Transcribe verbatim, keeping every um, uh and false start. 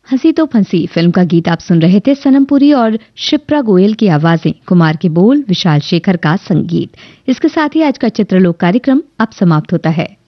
हंसी तो फंसी फिल्म का गीत आप सुन रहे थे। सनम पुरी और शिप्रा गोयल की आवाजें, कुमार के बोल, विशाल शेखर का संगीत। इसके साथ ही आज का चित्रलोक कार्यक्रम अब समाप्त होता है।